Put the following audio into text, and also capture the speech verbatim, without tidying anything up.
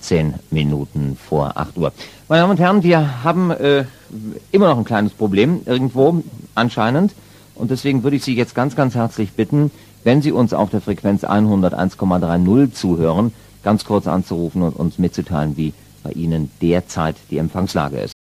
zehn Minuten vor acht Uhr. Meine Damen und Herren, wir haben äh, immer noch ein kleines Problem, irgendwo anscheinend. Und deswegen würde ich Sie jetzt ganz, ganz herzlich bitten, wenn Sie uns auf der Frequenz hunderteins Komma dreißig zuhören, ganz kurz anzurufen und uns mitzuteilen, wie bei Ihnen derzeit die Empfangslage ist.